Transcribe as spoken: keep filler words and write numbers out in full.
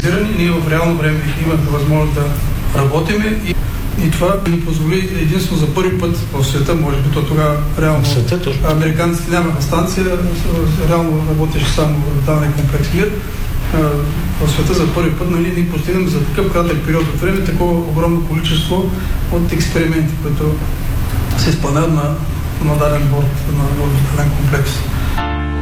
визуализирани. Ние в реално време имахме възможност да работиме и, и това ни позволи единствено за първи път в света, може би то тогава реално американците нямаха станция, реално работеше само леталния комплекс Мир. В света за първи път, нали, ние постигнем за такъв кратък период от време такова огромно количество от експерименти, които се изпълняват на, на даден борд, на летален комплекс.